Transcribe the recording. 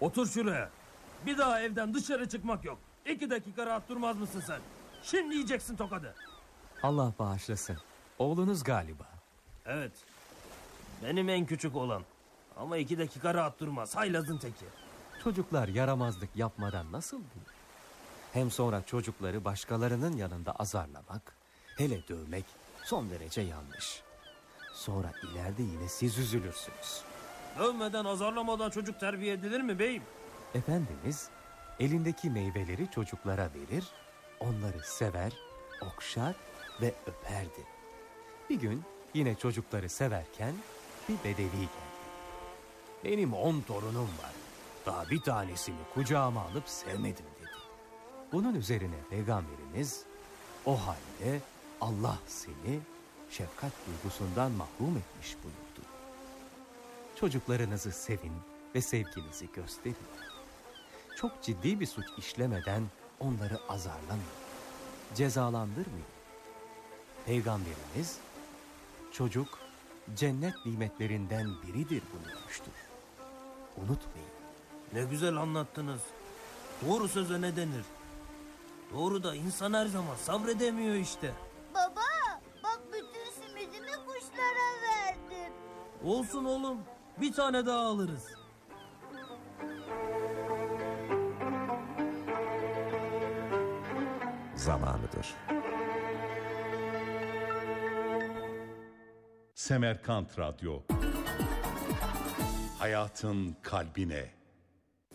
Otur şuraya. Bir daha evden dışarı çıkmak yok. 2 dakika rahat durmaz mısın sen? Şimdi yiyeceksin tokadı. Allah bağışlasın. Oğlunuz galiba. Evet. Benim en küçük olan. Ama 2 dakika rahat durmaz. Haylazın teki. Çocuklar yaramazlık yapmadan nasıl büyür? Hem sonra çocukları başkalarının yanında azarlamak, hele dövmek son derece yanlış. Sonra ileride yine siz üzülürsünüz. Dövmeden, azarlamadan çocuk terbiye edilir mi beyim? Efendimiz elindeki meyveleri çocuklara verir, onları sever, okşar ve öperdi. Bir gün yine çocukları severken bir bedevi geldi. Benim 10 torunum var. Daha bir tanesini kucağıma alıp sevmedim dedi. Bunun üzerine Peygamberimiz, o halde Allah seni şefkat duygusundan mahrum etmiş buyurdu. Çocuklarınızı sevin ve sevginizi gösterin. Çok ciddi bir suç işlemeden onları azarlamayın, cezalandırmayın. Peygamberimiz, çocuk cennet nimetlerinden biridir buyurmuştur. Unutmayın. Ne güzel anlattınız. Doğru söze ne denir? Doğru da insan her zaman sabredemiyor işte. Baba, bak bütün simidimi kuşlara verdim. Olsun oğlum. Bir tane daha alırız. Zamanıdır. Semerkant Radyo. Hayatın kalbine.